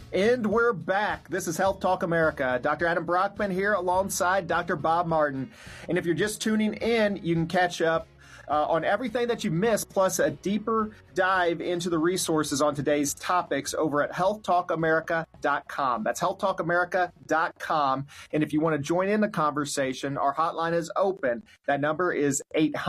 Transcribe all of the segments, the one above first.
And we're back. This is Health Talk America. Dr. Adam Brockman here alongside Dr. Bob Martin. And if you're just tuning in, you can catch up on everything that you missed, plus a deeper dive into the resources on today's topics over at healthtalkamerica.com. That's healthtalkamerica.com. And if you want to join in the conversation, our hotline is open. That number is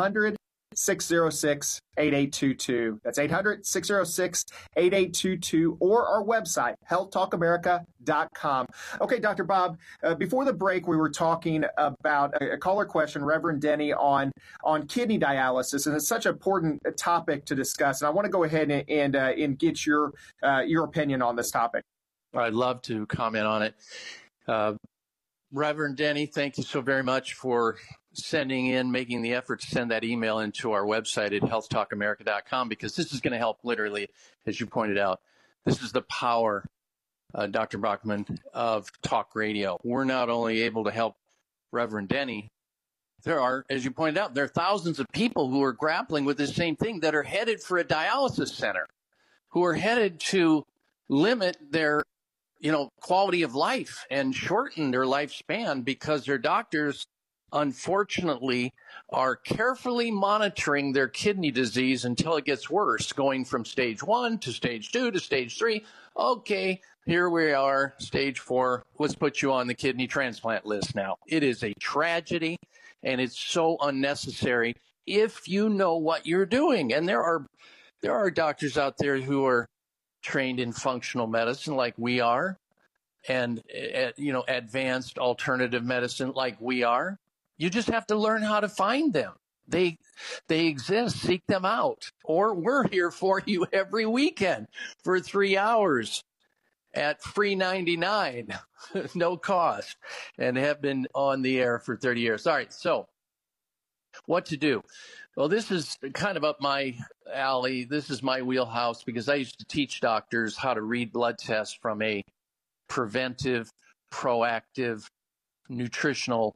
800-606-8822. That's 800-606-8822, or our website, healthtalkamerica.com. Okay, Dr. Bob, before the break, we were talking about a caller question, Reverend Denny, on kidney dialysis, and it's such an important topic to discuss. And I want to go ahead and get your opinion on this topic. I'd love to comment on it. Reverend Denny, thank you so very much for making the effort to send that email into our website at healthtalkamerica.com, because this is going to help literally, as you pointed out. This is the power, Dr. Brockman, of talk radio. We're not only able to help Reverend Denny, there are, as you pointed out, there are thousands of people who are grappling with the same thing that are headed for a dialysis center, who are headed to limit their quality of life and shorten their lifespan because their doctors, unfortunately, are carefully monitoring their kidney disease until it gets worse, going from stage 1 to stage 2 to stage 3. Okay, here we are, stage 4. Let's put you on the kidney transplant list now. It is a tragedy, and it's so unnecessary if you know what you're doing. And there are doctors out there who are trained in functional medicine like we are, and advanced alternative medicine like we are. You just have to learn how to find them. They exist. Seek them out. Or we're here for you every weekend for 3 hours at free 99, no cost, and have been on the air for 30 years. All right, so what to do? Well, this is kind of up my alley. This is my wheelhouse, because I used to teach doctors how to read blood tests from a preventive, proactive, nutritional,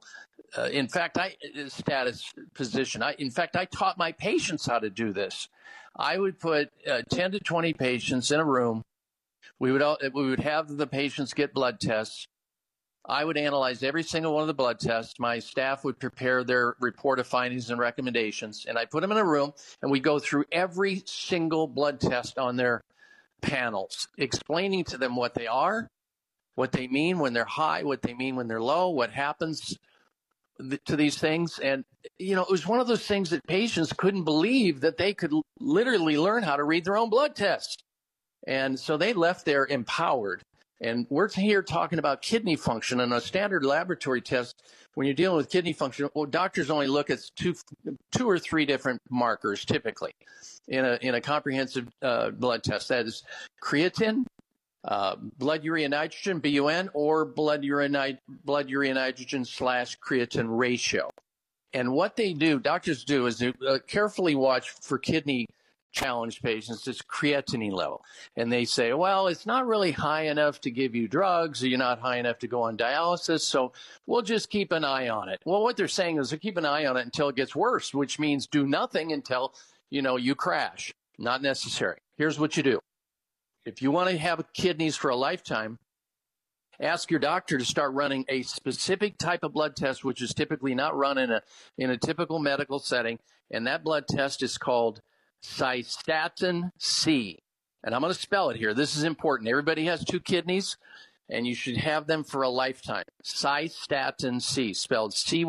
status position. I taught my patients how to do this. I would put 10 to 20 patients in a room. We would have the patients get blood tests. I would analyze every single one of the blood tests. My staff would prepare their report of findings and recommendations, and I'd put them in a room, and we'd go through every single blood test on their panels, explaining to them what they are, what they mean when they're high, what they mean when they're low, what happens to these things. And, it was one of those things that patients couldn't believe that they could literally learn how to read their own blood tests. And so they left there empowered. And we're here talking about kidney function, and a standard laboratory test. When you're dealing with kidney function, doctors only look at two or three different markers typically in a comprehensive blood test. That is creatine, blood urea nitrogen, BUN, or blood urea nitrogen / creatine ratio. And what doctors do is they carefully watch for kidney challenged patients, it's creatinine level. And they say, well, it's not really high enough to give you drugs, or you're not high enough to go on dialysis, so we'll just keep an eye on it. Well, what they're saying is to keep an eye on it until it gets worse, which means do nothing until, you crash. Not necessary. Here's what you do. If you want to have kidneys for a lifetime, ask your doctor to start running a specific type of blood test, which is typically not run in a typical medical setting. And that blood test is called cystatin C. And I'm going to spell it here. This is important. Everybody has 2 kidneys, and you should have them for a lifetime. Cystatin C, spelled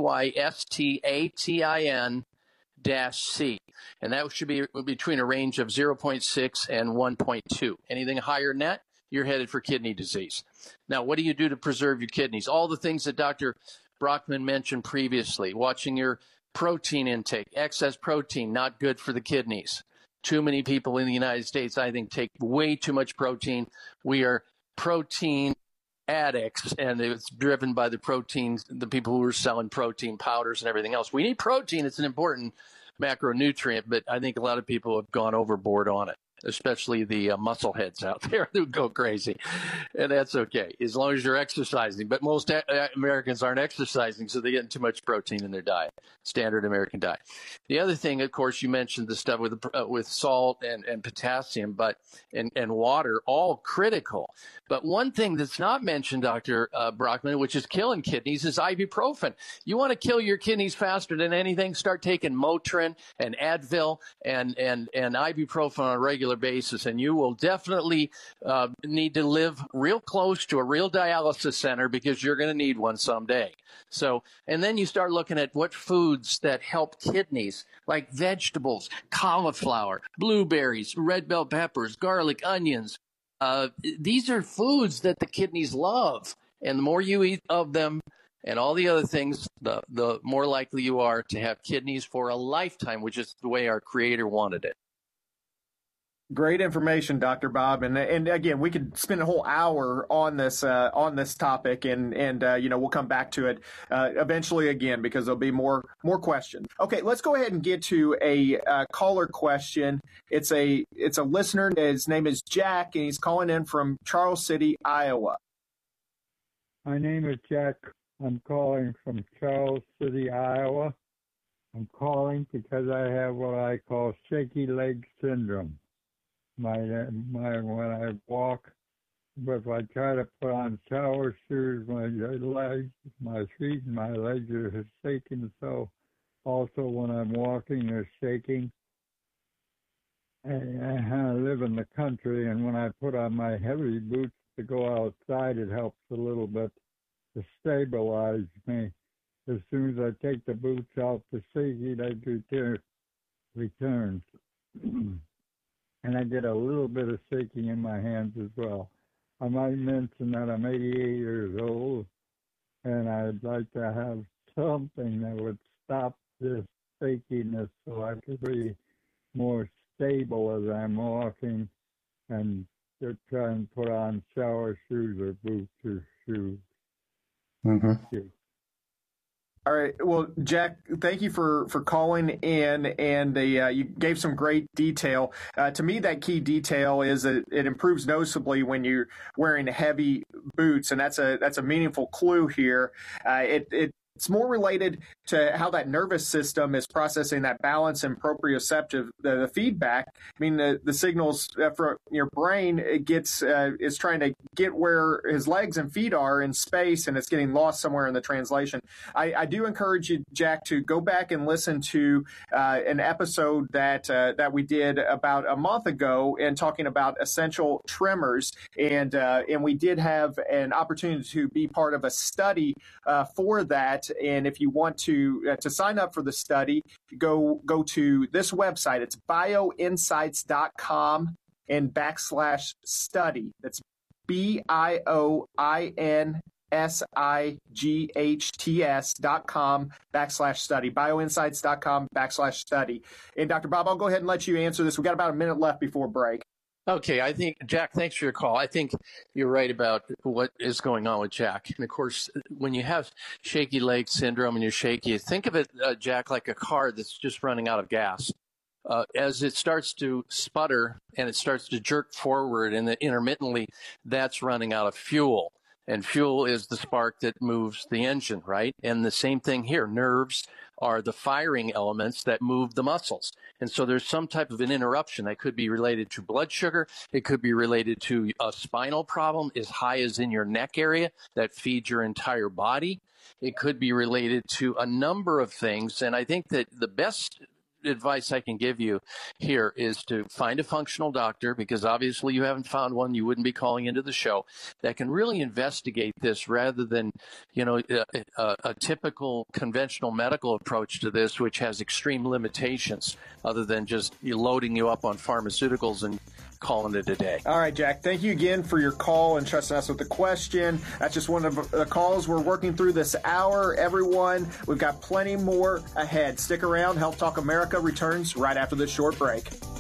CYSTATIN-C. And that should be between a range of 0.6 and 1.2. Anything higher than that, you're headed for kidney disease. Now, what do you do to preserve your kidneys? All the things that Dr. Brockman mentioned previously, watching your protein intake. Excess protein, not good for the kidneys. Too many people in the United States, I think, take way too much protein. We are protein addicts, and it's driven by the people who are selling protein powders and everything else. We need protein. It's an important macronutrient, but I think a lot of people have gone overboard on it. especially the muscle heads out there who go crazy. And that's okay, as long as you're exercising. But most Americans aren't exercising, so they're getting too much protein in their diet, standard American diet. The other thing, of course, you mentioned the stuff with salt and potassium, and water, all critical. But one thing that's not mentioned, Dr. Brockman, which is killing kidneys, is ibuprofen. You want to kill your kidneys faster than anything, start taking Motrin and Advil and ibuprofen on a regular basis, and you will definitely need to live real close to a real dialysis center, because you're going to need one someday. So, and then you start looking at what foods that help kidneys, like vegetables, cauliflower, blueberries, red bell peppers, garlic, onions. These are foods that the kidneys love, and the more you eat of them and all the other things, the more likely you are to have kidneys for a lifetime, which is the way our Creator wanted it. Great information, Dr. Bob, and again, we could spend a whole hour on this topic, and we'll come back to it eventually again, because there'll be more questions. Okay, let's go ahead and get to a caller question. It's a listener. His name is Jack, and he's calling in from Charles City, Iowa. My name is Jack. I'm calling from Charles City, Iowa. I'm calling because I have what I call shaky leg syndrome. When I walk, but if I try to put on shower shoes, my feet and my legs are shaking. So also when I'm walking, they're shaking. And I live in the country, and when I put on my heavy boots to go outside, it helps a little bit to stabilize me. As soon as I take the boots out, the shaky leg returns. And I get a little bit of shaking in my hands as well. I might mention that I'm 88 years old, and I'd like to have something that would stop this shakiness so I could be more stable as I'm walking, and to try and put on shower shoes or boots or shoes. Mm-hmm. All right. Well, Jack, thank you for calling in, and you gave some great detail. To me, that key detail is that it improves noticeably when you're wearing heavy boots, and that's a meaningful clue here. It's more related to how that nervous system is processing that balance and proprioceptive, the feedback. I mean, the signals from your brain, is trying to get where his legs and feet are in space, and it's getting lost somewhere in the translation. I do encourage you, Jack, to go back and listen to an episode that we did about a month ago, and talking about essential tremors, and we did have an opportunity to be part of a study for that. And if you want to sign up for the study, go to this website. It's bioinsights.com and /study. That's BIOINSIGHTS.com /study. Bioinsights.com /study. And Dr. Bob, I'll go ahead and let you answer this. We've got about a minute left before break. Okay, I think, Jack, thanks for your call. I think you're right about what is going on with Jack. And of course, when you have shaky leg syndrome and you're shaky, think of it, Jack, like a car that's just running out of gas. As it starts to sputter and it starts to jerk forward, and intermittently, that's running out of fuel. And fuel is the spark that moves the engine, right? And the same thing here. Nerves are the firing elements that move the muscles. And so there's some type of an interruption that could be related to blood sugar. It could be related to a spinal problem as high as in your neck area that feeds your entire body. It could be related to a number of things. And I think that the best advice I can give you here is to find a functional doctor, because obviously you haven't found one. You wouldn't be calling into the show, that can really investigate this, rather than, a typical conventional medical approach to this, which has extreme limitations other than just loading you up on pharmaceuticals and calling it a day. All right, Jack, thank you again for your call and trusting us with the question. That's just one of the calls we're working through this hour. Everyone, we've got plenty more ahead. Stick around. Health Talk America returns right after this short break.